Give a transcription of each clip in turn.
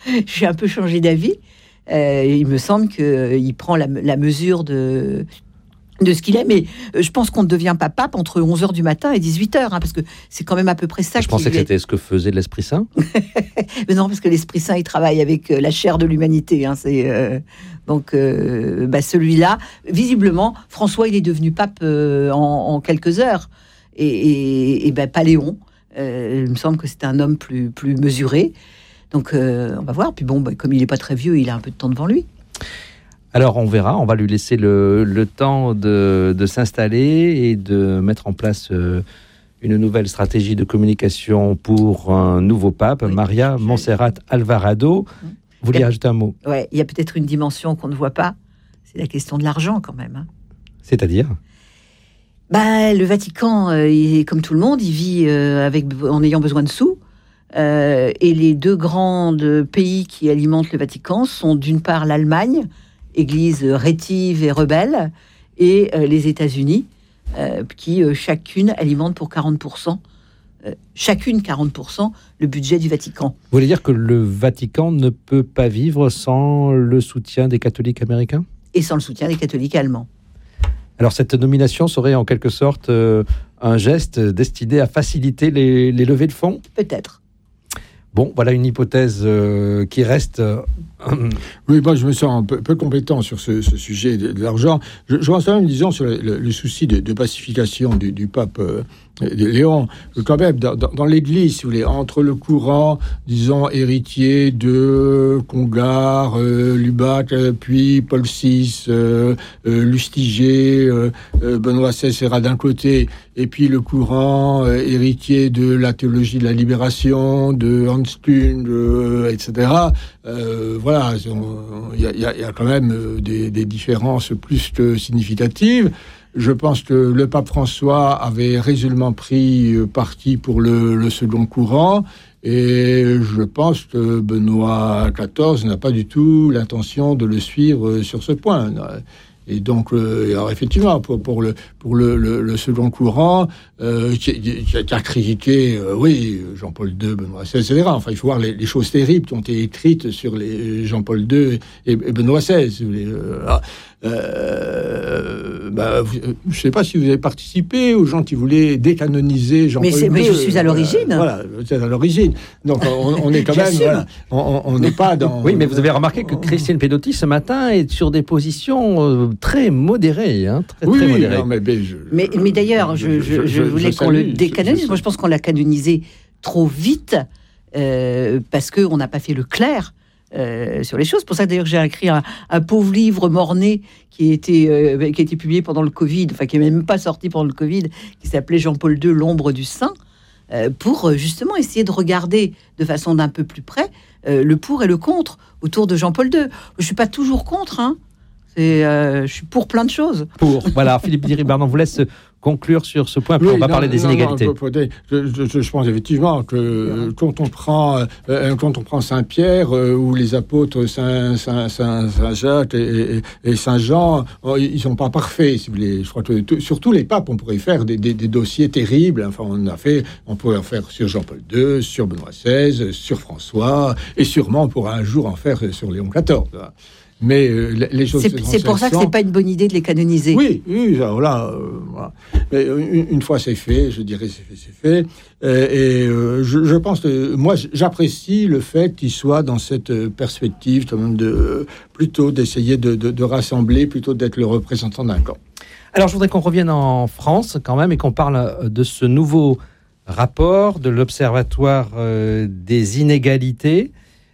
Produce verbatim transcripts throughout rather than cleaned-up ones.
j'ai un peu changé d'avis. Euh, il me semble qu'il prend la, la mesure de, de ce qu'il est. Mais je pense qu'on ne devient pas pape entre onze heures du matin et dix-huit heures, hein, parce que c'est quand même à peu près ça. Je pensais que est... c'était ce que faisait l'Esprit Saint. Mais non, parce que l'Esprit Saint, il travaille avec la chair de l'humanité. Hein, c'est, euh, donc, euh, bah, celui-là, visiblement, François, il est devenu pape euh, en, en quelques heures. Et, et, et bah, pas Léon. Euh, il me semble que c'est un homme plus, plus mesuré. Donc, euh, on va voir. Puis bon, bah, comme il n'est pas très vieux, il a un peu de temps devant lui. Alors, on verra. On va lui laisser le, le temps de, de s'installer et de mettre en place euh, une nouvelle stratégie de communication pour un nouveau pape, oui, Maria je... Montserrat Alvarado. Vous vouliez ajouter un mot ? Ouais, il y a peut-être une dimension qu'on ne voit pas. C'est la question de l'argent, quand même. Hein. C'est-à-dire ? Bah, le Vatican, euh, il, comme tout le monde, il vit euh, avec, en ayant besoin de sous. Euh, et les deux grands pays qui alimentent le Vatican sont d'une part l'Allemagne, église rétive et rebelle, et euh, les États-Unis, euh, qui euh, chacune alimente pour quarante pour cent, euh, chacune quarante pour cent le budget du Vatican. Vous voulez dire que le Vatican ne peut pas vivre sans le soutien des catholiques américains ? Et sans le soutien des catholiques allemands. Alors, cette nomination serait en quelque sorte euh, un geste destiné à faciliter les, les levées de fonds ? Peut-être. Bon, voilà une hypothèse euh, qui reste... Euh, oui, moi, je me sens un peu, peu compétent sur ce, ce sujet de, de l'argent. Je, je reste quand même, disons, sur le, le, le souci de, de pacification du, du pape euh, Léon. Quand même, dans, dans, dans l'Église, si vous voulez, entre le courant, disons, héritier de Congar, euh, Lubac, euh, puis Paul six, euh, euh, Lustiger, euh, euh, Benoît seize sera d'un côté, et puis le courant euh, héritier de la théologie de la libération, de Hans Kuhn, euh, et cetera. Euh, voilà, il y, y, y a quand même des, des différences plus que significatives. Je pense que le pape François avait résolument pris parti pour le, le second courant, et je pense que Benoît quatorze n'a pas du tout l'intention de le suivre sur ce point. Et donc, euh, alors effectivement, pour, pour, le, pour le, le, le second courant, euh, qui, qui, qui a critiqué, euh, oui, Jean-Paul deux, Benoît seize, et cetera. Enfin, il faut voir les, les choses terribles qui ont été écrites sur les Jean-Paul deux et, et Benoît seize. Euh, euh, bah, vous, je ne sais pas si vous avez participé aux gens qui voulaient décanoniser Jean-Paul deux. Mais je suis à l'origine. Voilà, voilà, vous êtes à l'origine. Donc, on, on est quand même... voilà, on n'est pas dans... Oui, mais vous avez remarqué que Christine Pedotti, ce matin, est sur des positions... Euh, très modéré, hein, très, oui, très modéré. Non, mais, mais, je, mais, mais d'ailleurs, je, je, je, je voulais je qu'on salue, le décanonise. Je, Moi, je pense qu'on l'a canonisé trop vite euh, parce qu'on n'a pas fait le clair euh, sur les choses. C'est pour ça, d'ailleurs, que j'ai écrit un, un pauvre livre mort-né qui a été, euh, qui a été publié pendant le Covid, enfin, qui n'est même pas sorti pendant le Covid, qui s'appelait Jean-Paul deux, l'ombre du saint, euh, pour justement essayer de regarder de façon d'un peu plus près euh, le pour et le contre autour de Jean-Paul deux. Je ne suis pas toujours contre, hein. Et euh, je suis pour plein de choses. Pour. Voilà, Philippe Diribarne, on vous laisse conclure sur ce point, puis oui, on va non, parler des non, inégalités. Non, je, je, je pense effectivement que quand on prend, euh, quand on prend Saint-Pierre, euh, ou les apôtres Saint, Saint, Saint, Saint-Jacques et, et, et Saint-Jean, ils ne sont pas parfaits, si vous voulez. Je crois que t- surtout les papes, on pourrait faire des, des, des dossiers terribles. Enfin, on a fait, on pourrait en faire sur Jean-Paul deux, sur Benoît seize, sur François, et sûrement on pourra un jour en faire sur Léon quatorze. Mais euh, les choses. C'est, c'est pour ça que c'est pas une bonne idée de les canoniser. Oui, oui, voilà. Euh, voilà. Mais une, une fois c'est fait, je dirais c'est fait, c'est fait. Euh, et euh, je, je pense que moi j'apprécie le fait qu'il soit dans cette perspective quand même de plutôt d'essayer de, de, de rassembler plutôt d'être le représentant d'un camp. Alors je voudrais qu'on revienne en France quand même et qu'on parle de ce nouveau rapport de l'Observatoire euh, des inégalités.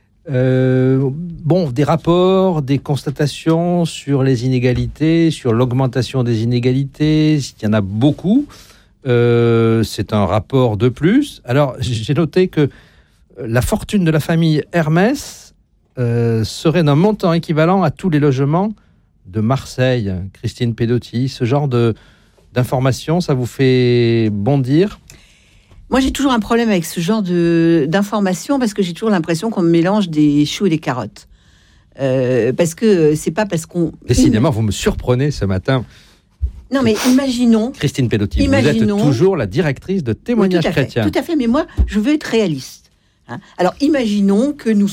Euh, bon, des rapports, des constatations sur les inégalités, sur l'augmentation des inégalités, il y en a beaucoup. Euh, c'est un rapport de plus. Alors, j'ai noté que la fortune de la famille Hermès euh, serait d'un montant équivalent à tous les logements de Marseille. Christine Pedotti, ce genre de, d'informations, ça vous fait bondir ? Moi, j'ai toujours un problème avec ce genre de, d'informations parce que j'ai toujours l'impression qu'on mélange des choux et des carottes. Euh, parce que c'est pas parce qu'on... Décidément, vous me surprenez ce matin. Non, mais imaginons... Christine Pedotti, imaginons, vous êtes toujours la directrice de Témoignages oui, tout à fait, chrétiens. Tout à fait, mais moi, je veux être réaliste. Hein. Alors, imaginons que nous